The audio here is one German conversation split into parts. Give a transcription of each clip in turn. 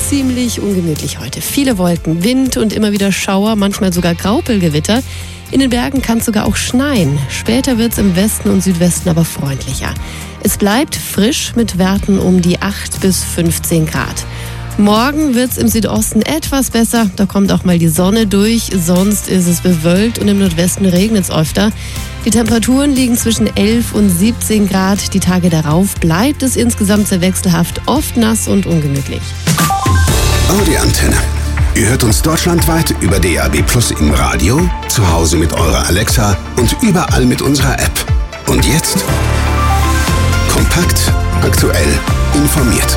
ziemlich ungemütlich heute. Viele Wolken, Wind und immer wieder Schauer, manchmal sogar Graupelgewitter. In den Bergen kann es sogar auch schneien. Später wird es im Westen und Südwesten aber freundlicher. Es bleibt frisch mit Werten um die 8 bis 15 Grad. Morgen wird es im Südosten etwas besser, da kommt auch mal die Sonne durch, sonst ist es bewölkt und im Nordwesten regnet es öfter. Die Temperaturen liegen zwischen 11 und 17 Grad, die Tage darauf bleibt es insgesamt sehr wechselhaft, oft nass und ungemütlich. Audi Antenne. Ihr hört uns deutschlandweit über DAB+ im Radio, zu Hause mit eurer Alexa und überall mit unserer App. Und jetzt kompakt, aktuell, informiert.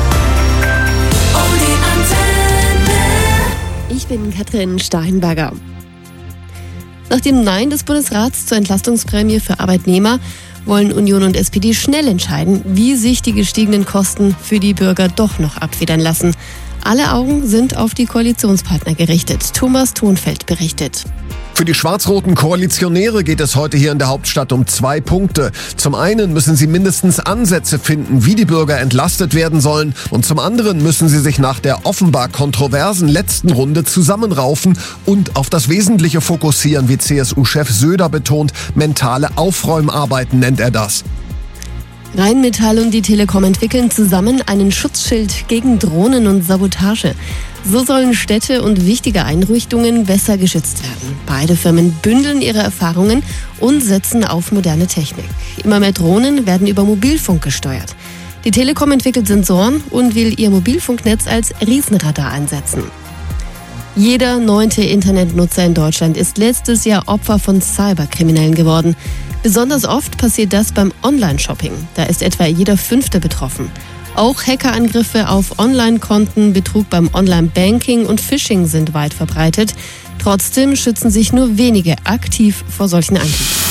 Ich bin Katrin Steinberger. Nach dem Nein des Bundesrats zur Entlastungsprämie für Arbeitnehmer wollen Union und SPD schnell entscheiden, wie sich die gestiegenen Kosten für die Bürger doch noch abfedern lassen. Alle Augen sind auf die Koalitionspartner gerichtet. Thomas Thonfeld berichtet. Für die schwarz-roten Koalitionäre geht es heute hier in der Hauptstadt um 2 Punkte. Zum einen müssen sie mindestens Ansätze finden, wie die Bürger entlastet werden sollen. Und zum anderen müssen sie sich nach der offenbar kontroversen letzten Runde zusammenraufen und auf das Wesentliche fokussieren, wie CSU-Chef Söder betont. Mentale Aufräumarbeiten nennt er das. Rheinmetall und die Telekom entwickeln zusammen einen Schutzschild gegen Drohnen und Sabotage. So sollen Städte und wichtige Einrichtungen besser geschützt werden. Beide Firmen bündeln ihre Erfahrungen und setzen auf moderne Technik. Immer mehr Drohnen werden über Mobilfunk gesteuert. Die Telekom entwickelt Sensoren und will ihr Mobilfunknetz als Riesenradar einsetzen. Jeder 9. Internetnutzer in Deutschland ist letztes Jahr Opfer von Cyberkriminellen geworden. Besonders oft passiert das beim Online-Shopping. Da ist etwa jeder 5. betroffen. Auch Hackerangriffe auf Online-Konten, Betrug beim Online-Banking und Phishing sind weit verbreitet. Trotzdem schützen sich nur wenige aktiv vor solchen Angriffen.